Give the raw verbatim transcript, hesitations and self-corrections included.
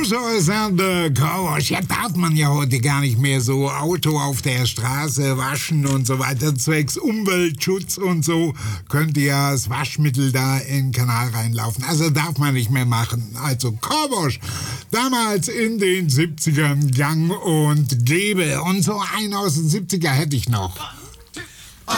so äußernde Kausch, ja, darf man ja heute gar nicht mehr so Auto auf der Straße waschen und so weiter, zwecks Umweltschutz und so, könnte ja das Waschmittel da in den Kanal reinlaufen. Also darf man nicht mehr machen. Also Kausch, damals in den siebzigern gang und gäbe. Und so einen aus den siebziger hätte ich noch.